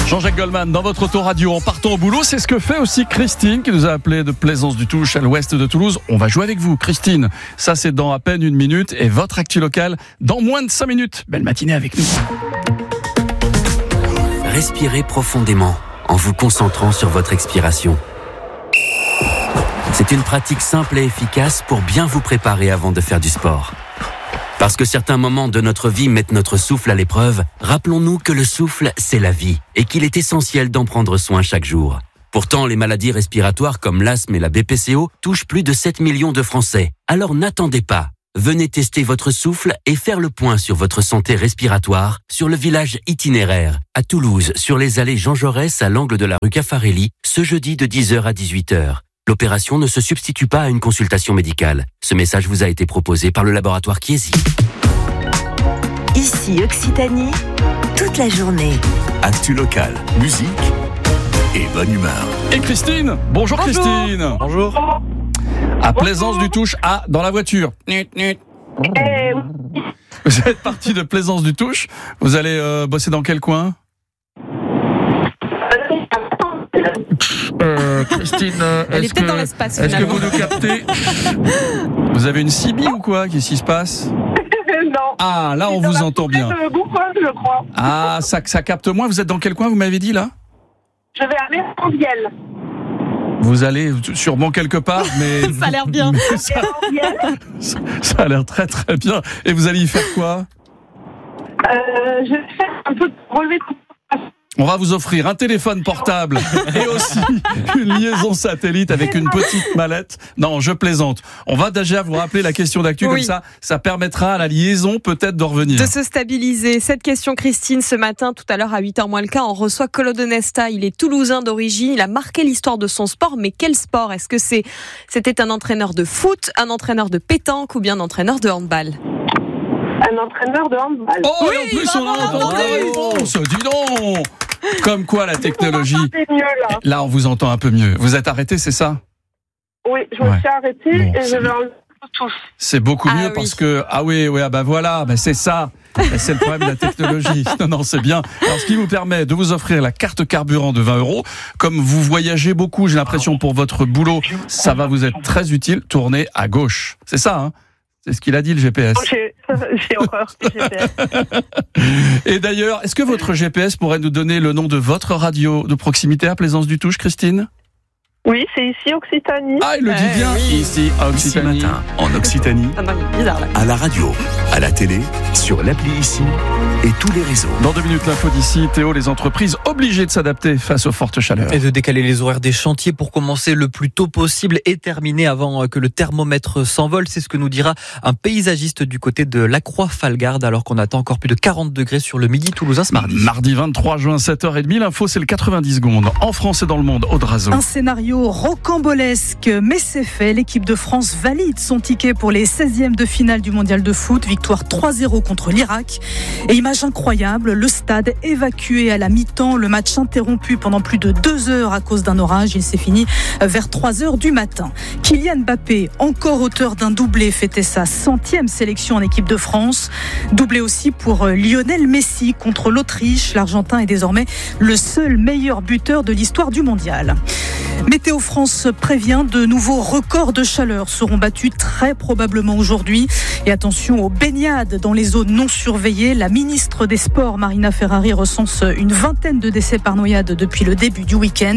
Jean-Jacques Goldman, dans votre autoradio, en partant au boulot, c'est ce que fait aussi Christine, qui nous a appelé de Plaisance-du-Touche, à l'ouest de Toulouse. On va jouer avec vous, Christine. Ça, c'est dans à peine 1 minute, et votre actu locale dans moins de 5 minutes. Belle matinée avec nous. Respirez profondément, en vous concentrant sur votre expiration. C'est une pratique simple et efficace pour bien vous préparer avant de faire du sport. Parce que certains moments de notre vie mettent notre souffle à l'épreuve, rappelons-nous que le souffle, c'est la vie et qu'il est essentiel d'en prendre soin chaque jour. Pourtant, les maladies respiratoires comme l'asthme et la BPCO touchent plus de 7 millions de Français. Alors n'attendez pas. Venez tester votre souffle et faire le point sur votre santé respiratoire sur le village itinéraire à Toulouse, sur les allées Jean Jaurès à l'angle de la rue Caffarelli, ce jeudi de 10h à 18h. L'opération ne se substitue pas à une consultation médicale. Ce message vous a été proposé par le laboratoire Chiesi. Ici Occitanie, toute la journée. Actu locale, musique et bonne humeur. Et Christine, bonjour Christine. Bonjour. À Plaisance-du-Touche, dans la voiture. Vous êtes parti de Plaisance-du-Touche. Vous allez bosser dans quel coin ? Christine, elle est peut-être dans l'espace. Est-ce que vous nous captez ? Vous avez une CB ou quoi ? Qu'est-ce qui se passe ? Non. Ah, là on vous entend bien. Je crois. Ah, ça capte moins. Vous êtes dans quel coin, vous m'avez dit là ? Je vais aller en Vielle. Vous allez sûrement quelque part, mais ça a l'air bien. Ça a l'air très très bien. Et vous allez y faire quoi ? Je vais faire un peu de relevé de... On va vous offrir un téléphone portable et aussi une liaison satellite avec une petite mallette. Non, je plaisante. On va déjà vous rappeler la question d'actu, oui. Comme ça permettra à la liaison peut-être de revenir. De se stabiliser. Cette question, Christine, ce matin, tout à l'heure à 8h moins le quart, on reçoit Claude Nesta. Il est toulousain d'origine. Il a marqué l'histoire de son sport. Mais quel sport ? Est-ce que c'était un entraîneur de foot, un entraîneur de pétanque ou bien un entraîneur de handball ? Un entraîneur de handball. Oh, oui, et en plus, on a entendu la réponse. Dis donc. Comme quoi la technologie. Là, on vous entend un peu mieux. Vous êtes arrêté, c'est ça ? Oui, je me suis arrêté et je vais enlever tout. C'est beaucoup mieux parce que voilà, c'est ça. C'est le problème de la technologie. Non, c'est bien. Alors, ce qui vous permet de vous offrir la carte carburant de 20 €. Comme vous voyagez beaucoup, j'ai l'impression pour votre boulot, ça va vous être très utile. Tournez à gauche. C'est ça, hein ? C'est ce qu'il a dit, le GPS. J'ai horreur du GPS. Et d'ailleurs, est-ce que votre GPS pourrait nous donner le nom de votre radio de proximité à Plaisance-du-Touche, Christine ? Oui, c'est ici Occitanie. Ah, il le dit bien. Oui. Ici, Occitanie. Ici matin, en Occitanie, Bizarre, là. à la radio, à la télé, sur l'appli Ici et tous les réseaux. Dans 2 minutes, l'info d'ici. Théo, les entreprises obligées de s'adapter face aux fortes chaleurs. Et de décaler les horaires des chantiers pour commencer le plus tôt possible et terminer avant que le thermomètre s'envole. C'est ce que nous dira un paysagiste du côté de Lacroix-Falgarde, alors qu'on attend encore plus de 40 degrés sur le midi toulousain ce mardi. Mardi 23 juin, 7h30. L'info, c'est le 90 secondes. En France et dans le monde, Audrazo. Un scénario rocambolesque, mais c'est fait. L'équipe de France valide son ticket pour les 16e de finale du mondial de foot. Victoire 3-0 contre l'Irak. Et image incroyable, le stade évacué à la mi-temps. Le match interrompu pendant plus de 2 heures à cause d'un orage. Il s'est fini vers 3h du matin. Kylian Mbappé, encore auteur d'un doublé, fêtait sa 100e sélection en équipe de France. Doublé aussi pour Lionel Messi contre l'Autriche. L'Argentin est désormais le seul meilleur buteur de l'histoire du mondial. Météo France prévient, de nouveaux records de chaleur seront battus très probablement aujourd'hui. Et attention aux baignades dans les zones non surveillées. La ministre des Sports, Marina Ferrari, recense une 20aine de décès par noyade depuis le début du week-end.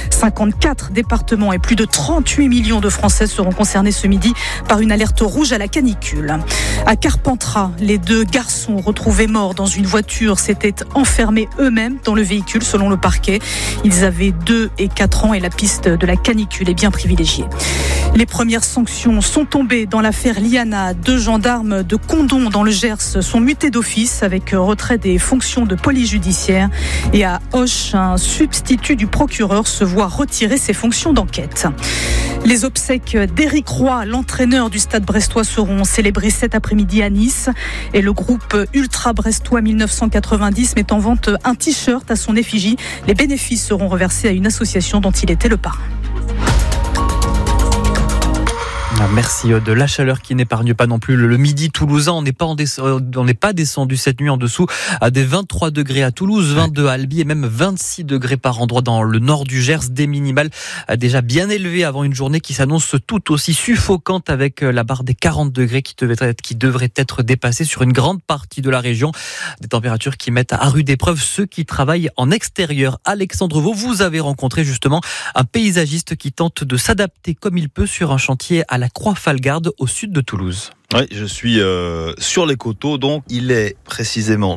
54 départements et plus de 38 millions de Français seront concernés ce midi par une alerte rouge à la canicule. À Carpentras, les 2 garçons retrouvés morts dans une voiture s'étaient enfermés eux-mêmes dans le véhicule selon le parquet. Ils avaient 2 et 4 ans et la piste de la canicule est bien privilégiée. Les premières sanctions sont tombées dans l'affaire Liana. 2 gendarmes de Condom dans le Gers sont mutés d'office avec retrait des fonctions de police judiciaire. Et à Auch, un substitut du procureur se voit retirer ses fonctions d'enquête. Les obsèques d'Éric Roy, l'entraîneur du Stade brestois, seront célébrées cet après-midi à Nice. Et le groupe Ultra Brestois 1990 met en vente un t-shirt à son effigie. Les bénéfices seront reversés à une association dont il était le parrain. Merci de la chaleur qui n'épargne pas non plus le midi toulousain. On n'est pas descendu cette nuit en dessous à des 23 degrés à Toulouse, 22 à Albi et même 26 degrés par endroit dans le nord du Gers. Des minimales déjà bien élevées avant une journée qui s'annonce tout aussi suffocante avec la barre des 40 degrés qui devrait être dépassée sur une grande partie de la région. Des températures qui mettent à rude épreuve ceux qui travaillent en extérieur. Alexandre Vaux, vous avez rencontré justement un paysagiste qui tente de s'adapter comme il peut sur un chantier à la Croix-Falgarde au sud de Toulouse. Oui, je suis sur les coteaux, donc il est précisément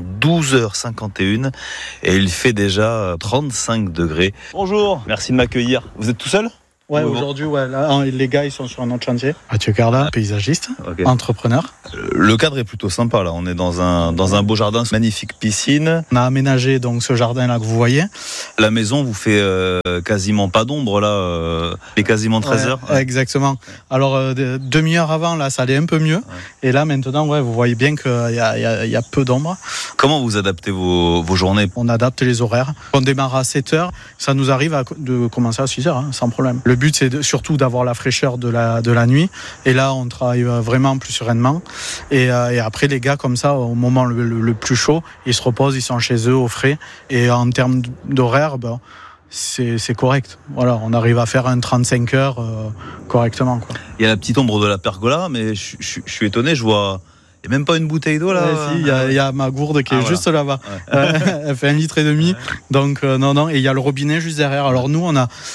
12h51 et il fait déjà 35 degrés. Bonjour, merci de m'accueillir. Vous êtes tout seul ? Ouais, aujourd'hui, là, les gars, ils sont sur un autre chantier. Mathieu Carla, paysagiste, entrepreneur. Le cadre est plutôt sympa, là. On est dans un beau jardin, magnifique piscine. On a aménagé donc ce jardin-là que vous voyez. La maison vous fait quasiment pas d'ombre, là. Il est quasiment 13h. Ouais. Exactement. Alors, demi-heure avant, là, ça allait un peu mieux. Ouais. Et là, maintenant, vous voyez bien qu'il y a peu d'ombre. Comment vous adaptez vos journées ? On adapte les horaires. On démarre à 7h. Ça nous arrive de commencer à 6h, sans problème. Le but, c'est surtout d'avoir la fraîcheur de la nuit. Et là, on travaille vraiment plus sereinement. Et après, les gars, comme ça, au moment le plus chaud, ils se reposent, ils sont chez eux au frais. Et en termes d'horaire, c'est correct. Voilà, on arrive à faire un 35 heures correctement, quoi. Il y a la petite ombre de la pergola, mais je suis étonné, je vois... Il n'y a même pas une bouteille d'eau là. Si, il y a ma gourde qui est juste là-bas. Ouais. Elle fait 1,5 litre. Ouais. Donc non. Et il y a le robinet juste derrière. Alors nous, on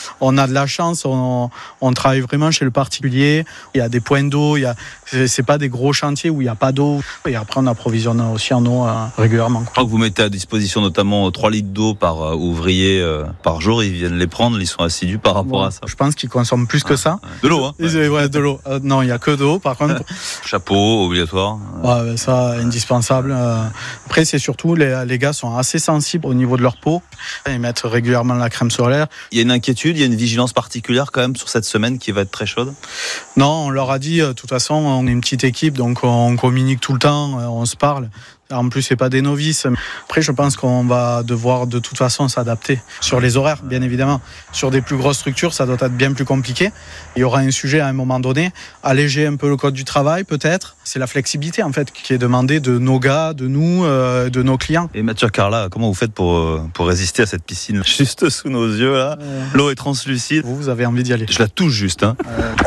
a de la chance. On travaille vraiment chez le particulier. Il y a des points d'eau. C'est pas des gros chantiers où il n'y a pas d'eau. Et après, on approvisionne aussi en eau régulièrement. Je crois que vous mettez à disposition notamment 3 litres d'eau par ouvrier par jour. Ils viennent les prendre. Ils sont assidus par rapport à ça. Je pense qu'ils consomment plus que ça. De l'eau, hein. Ouais, de l'eau. Non, il n'y a que de l'eau. Par contre. Chapeau obligatoire. Ouais, ça, indispensable. Après, c'est surtout, les gars sont assez sensibles au niveau de leur peau. Ils mettent régulièrement la crème solaire. Il y a une inquiétude, il y a une vigilance particulière quand même sur cette semaine qui va être très chaude ? Non, on leur a dit, de toute façon, on est une petite équipe, donc on communique tout le temps, on se parle. En plus, c'est pas des novices. Après, je pense qu'on va devoir de toute façon s'adapter sur les horaires, bien évidemment. Sur des plus grosses structures, ça doit être bien plus compliqué. Il y aura un sujet à un moment donné, alléger un peu le code du travail, peut-être. C'est la flexibilité, en fait, qui est demandée de nos gars, de nous, de nos clients. Et Mathieu Carla, comment vous faites pour résister à cette piscine juste sous nos yeux là ? L'eau est translucide. Vous avez envie d'y aller. Je la touche juste, hein.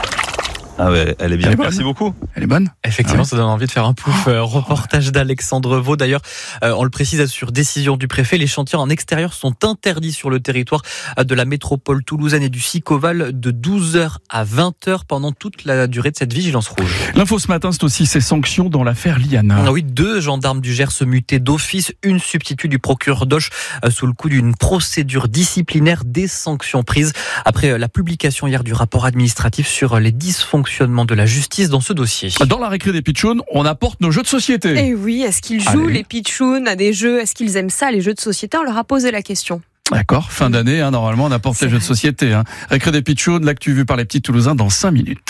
Ah ouais, elle est bien. Merci beaucoup. Elle est bonne. Effectivement, ça donne envie de faire un pouf. Reportage d'Alexandre Vaux. D'ailleurs, on le précise sur décision du préfet, les chantiers en extérieur sont interdits sur le territoire de la métropole toulousaine et du Sicoval de 12h à 20h pendant toute la durée de cette vigilance rouge. L'info ce matin, c'est aussi ces sanctions dans l'affaire Liana. Oui, 2 gendarmes du Gers mutés d'office, une substitut du procureur d'Auch sous le coup d'une procédure disciplinaire, des sanctions prises après la publication hier du rapport administratif sur les dysfonctionnements de la justice dans ce dossier. Dans la récré des pitchouns, on apporte nos jeux de société. Et oui, est-ce qu'ils jouent les pitchouns à des jeux ? Est-ce qu'ils aiment ça, les jeux de société ? On leur a posé la question. D'accord, fin d'année, normalement on apporte les jeux de société. Récré des pitchouns, l'actu vue par les petits Toulousains dans 5 minutes.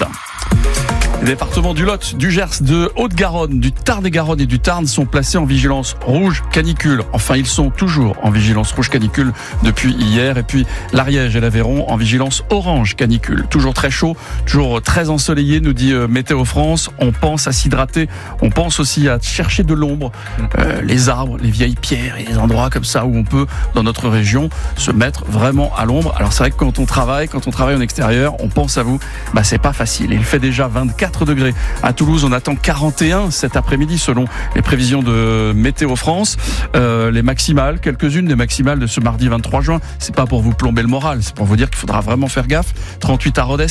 Les départements du Lot, du Gers, de Haute-Garonne, du Tarn-et-Garonne et du Tarn sont placés en vigilance rouge canicule. Enfin, ils sont toujours en vigilance rouge canicule depuis hier. Et puis l'Ariège et l'Aveyron en vigilance orange canicule. Toujours très chaud, toujours très ensoleillé, nous dit Météo France. On pense à s'hydrater, on pense aussi à chercher de l'ombre, les arbres, les vieilles pierres et les endroits comme ça où on peut, dans notre région, se mettre vraiment à l'ombre. Alors c'est vrai que quand on travaille en extérieur, on pense à vous. C'est pas facile. Il fait déjà 24 degrés. À Toulouse, on attend 41 cet après-midi selon les prévisions de Météo France. Les maximales, quelques-unes des maximales de ce mardi 23 juin. C'est pas pour vous plomber le moral, c'est pour vous dire qu'il faudra vraiment faire gaffe. 38 à Rodez,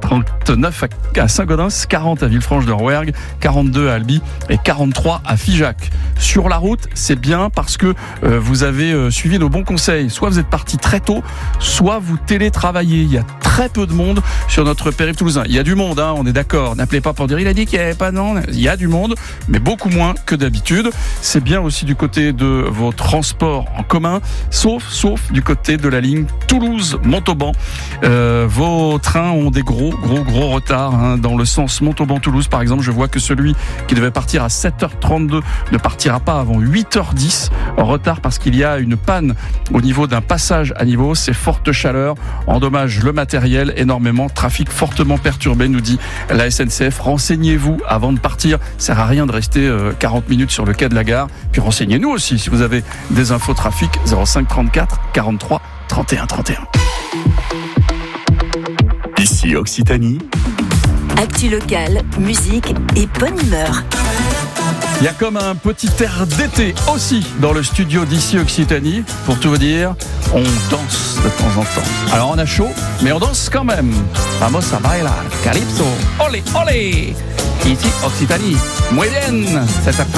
39 à Saint-Gaudens, 40 à Villefranche-de-Rouergue, 42 à Albi et 43 à Figeac. Sur la route, c'est bien parce que vous avez suivi nos bons conseils. Soit vous êtes parti très tôt, soit vous télétravaillez. Il y a très peu de monde sur notre périph' toulousain. Il y a du monde, on est d'accord. N'appelez pas pour dire il a dit qu'il n'y avait pas, non. Il y a du monde, mais beaucoup moins que d'habitude. C'est bien aussi du côté de vos transports en commun, sauf du côté de la ligne Toulouse-Montauban. Vos trains ont des gros retards dans le sens Montauban-Toulouse. Par exemple, je vois que celui qui devait partir à 7h32 ne partira pas avant 8h10 en retard parce qu'il y a une panne au niveau d'un passage à niveau. Ces fortes chaleurs endommagent le matériel énormément. Trafic fortement perturbé, nous dit la SNCF. SNCF. Renseignez-vous avant de partir. Ça sert à rien de rester 40 minutes sur le quai de la gare. Puis renseignez-nous aussi si vous avez des infos trafic. 05 34 43 31 31. Ici Occitanie. Actu locale, musique et bonne humeur. Il y a comme un petit air d'été aussi dans le studio d'Ici Occitanie. Pour tout vous dire, on danse de temps en temps. Alors on a chaud, mais on danse quand même. Vamos a bailar, calypso, olé, olé. Ici Occitanie, muy bien.